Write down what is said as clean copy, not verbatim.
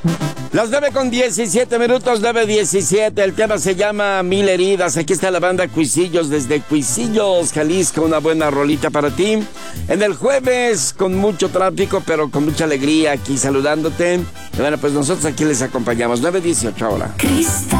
Las 9:17, 9:17. El tema se llama Mil Heridas. Aquí está la banda Cuisillos desde Cuisillos, Jalisco. Una buena rolita para ti. En el jueves, con mucho tráfico, pero con mucha alegría aquí saludándote. Y bueno, pues nosotros aquí les acompañamos. 9:18 ahora.